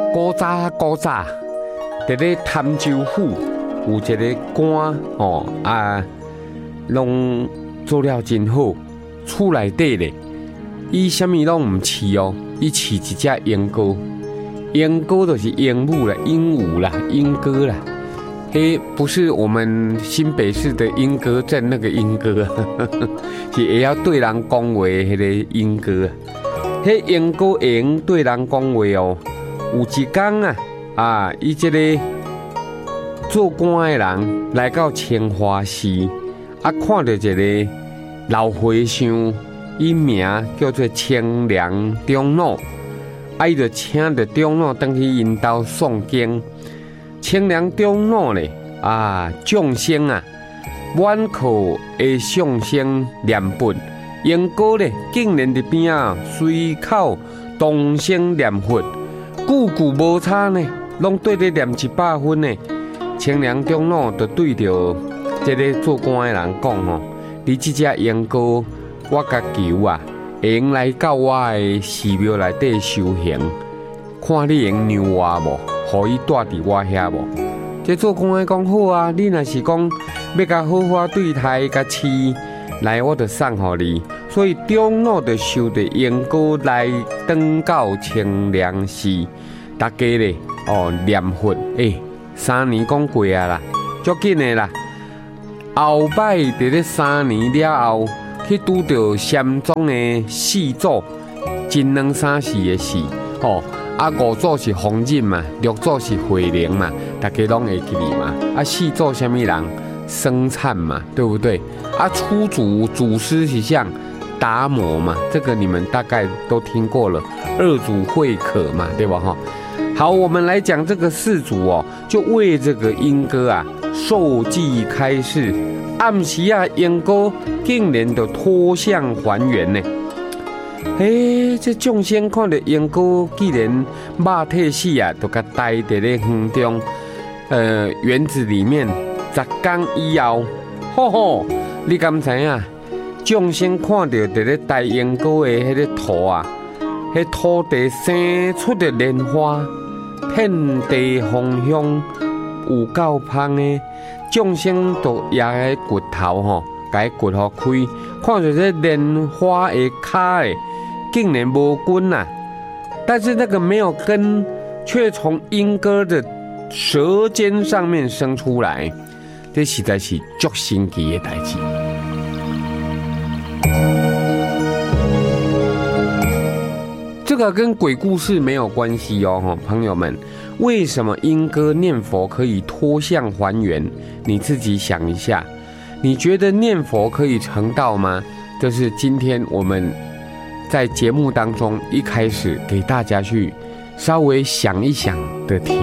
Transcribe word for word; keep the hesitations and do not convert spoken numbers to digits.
古早古早，伫咧潭州府有一个官哦啊，拢做了真好，厝内底咧，伊啥物拢唔饲哦，伊饲一只鹦哥，鹦哥就是鹦鹉啦、鹦鹉啦、鹦哥啦。嘿，不是我们新北市的莺歌镇那个莺歌啊，是会晓对人讲话的迄个莺歌啊。迄莺歌会用对人讲话哦。有一天啊，啊，伊这个做官的人来到清华市，啊，看到一个老和尚，伊名叫做清凉长老，啊，伊就请着长老回去因兜诵经。清凉长老咧啊，众生啊，满口的相声念佛，莺歌咧竟然伫边啊随口动声念佛，句句无差呢，拢对咧念一百分呢。清凉长老就对着这个做官的人讲吼：，你这只莺歌，我甲求啊，会用来到我的寺庙内底修行，看你用让我无？互伊带伫我遐无？这做官的讲好啊，你若是讲要甲好好对待甲饲，来我就送互你。所以长老就收着莺歌来登到清凉寺，大家咧哦念佛，诶、欸，三年讲过啊啦，足紧的啦。后摆伫咧三年了后，去拄着禅宗的四祖，真两三世的事，哦。啊，五祖是弘忍嘛，六祖是慧能嘛，大家拢会记哩嘛。啊，四祖什么人？僧璨嘛，对不对？啊，初祖祖师是像达摩嘛，这个你们大概都听过了。二祖慧可嘛，对吧？哈。好，我们来讲这个四祖哦，就为这个莺歌啊受记开示。暗时啊，莺歌竟然就脱相还原呢。诶、欸，这众生看到莺歌既然肉体死啊，就甲待伫咧园中，呃，园子里面十天以后，吼吼，你敢知影？众生看到伫咧待莺歌的迄个土啊，迄土地生出的莲花，遍地芳香，有够香的。众生都也个骨头吼，甲伊骨头开，看到这莲花的卡诶。竟然无根啊！但是那个没有根，却从莺歌的舌尖上面生出来，这实在是足神奇的代志。这个跟鬼故事没有关系哦，朋友们。为什么莺歌念佛可以脱相还原？你自己想一下，你觉得念佛可以成道吗？这是今天我们在节目当中一开始给大家去稍微想一想的题。